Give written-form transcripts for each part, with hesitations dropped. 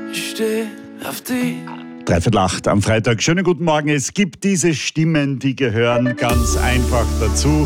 Ich stehe auf die 7:45 am Freitag. Schönen guten Morgen. Es gibt diese Stimmen, die gehören ganz einfach dazu.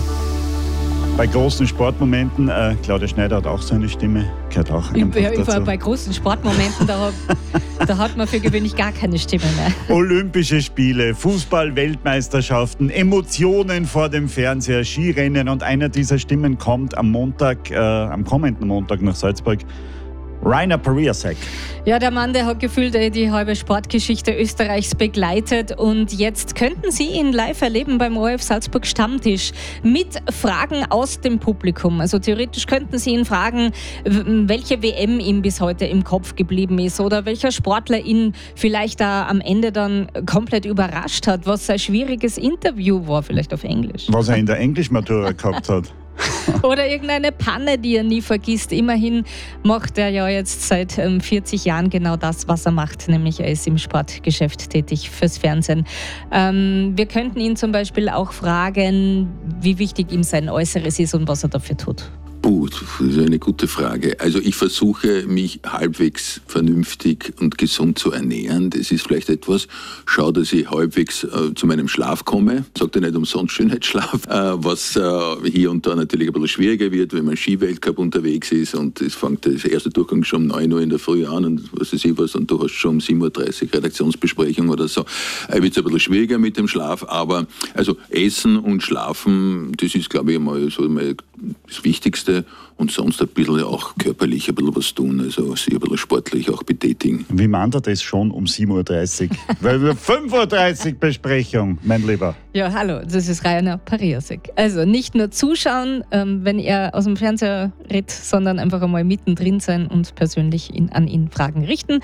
Bei großen Sportmomenten, Claudia Schneider hat auch so eine Stimme, gehört auch einfach dazu. Bei großen Sportmomenten, da hat man für gewöhnlich gar keine Stimme mehr. Olympische Spiele, Fußball-Weltmeisterschaften, Emotionen vor dem Fernseher, Skirennen und einer dieser Stimmen kommt am kommenden Montag nach Salzburg. Rainer Pariasek. Ja, der Mann, der hat gefühlt die halbe Sportgeschichte Österreichs begleitet und jetzt könnten Sie ihn live erleben beim ORF Salzburg Stammtisch mit Fragen aus dem Publikum. Also theoretisch könnten Sie ihn fragen, welche WM ihm bis heute im Kopf geblieben ist oder welcher Sportler ihn vielleicht da am Ende dann komplett überrascht hat, was sein schwieriges Interview war, vielleicht auf Englisch. Was er in der Englischmatura gehabt hat. Oder irgendeine Panne, die er nie vergisst. Immerhin macht er ja jetzt seit 40 Jahren genau das, was er macht, nämlich er ist im Sportgeschäft tätig fürs Fernsehen. Wir könnten ihn zum Beispiel auch fragen, wie wichtig ihm sein Äußeres ist und was er dafür tut. Das ist eine gute Frage. Also ich versuche, mich halbwegs vernünftig und gesund zu ernähren. Das ist vielleicht etwas. Schau, dass ich halbwegs zu meinem Schlaf komme. Sagt ja nicht umsonst Schönheitsschlaf. Was hier und da natürlich ein bisschen schwieriger wird, wenn man Skiweltcup unterwegs ist und es fängt das erste Durchgang schon um 9 Uhr in der Früh an und was weiß ich was und du hast schon um 7:30 Uhr Redaktionsbesprechung oder so. Wird es ein bisschen schwieriger mit dem Schlaf, aber also Essen und Schlafen, das ist glaube ich mal so das Wichtigste. Und sonst ein bisschen auch körperlich ein bisschen was tun, also sich ein bisschen sportlich auch betätigen. Wie meint er das schon um 7:30 Uhr? Weil wir 5:30 Uhr Besprechung, mein Lieber. Ja, hallo, das ist Rainer Pariasek. Also nicht nur zuschauen, wenn er aus dem Fernseher redet, sondern einfach einmal mittendrin sein und persönlich an ihn Fragen richten.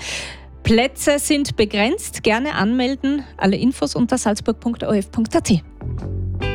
Plätze sind begrenzt, gerne anmelden. Alle Infos unter salzburg.orf.at.